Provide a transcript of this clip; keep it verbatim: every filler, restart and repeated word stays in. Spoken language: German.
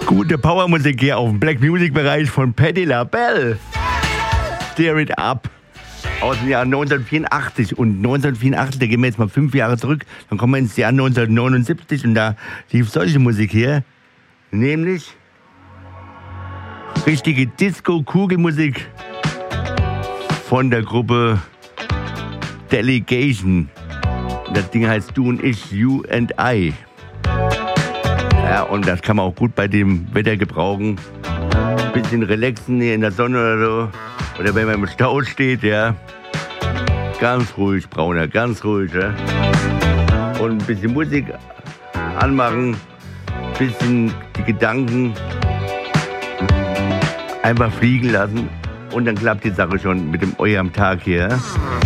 Gute Powermusik hier auf dem Black Music Bereich von Patti LaBelle. Stir It Up. Aus dem Jahr neunzehnhundertvierundachtzig. Und neunzehnhundertvierundachtzig, da gehen wir jetzt mal fünf Jahre zurück. Dann kommen wir ins Jahr neunzehnhundertneunundsiebzig und da lief solche Musik hier. Nämlich richtige Disco-Kugelmusik von der Gruppe Delegation. Das Ding heißt Du und Ich, You and I. Ja, und das kann man auch gut bei dem Wetter gebrauchen. Ein bisschen relaxen hier in der Sonne oder so. Oder wenn man im Stau steht, ja. Ganz ruhig, Brauner, ganz ruhig, ja. Und ein bisschen Musik anmachen. Ein bisschen die Gedanken einfach fliegen lassen. Und dann klappt die Sache schon mit dem eurem Tag hier.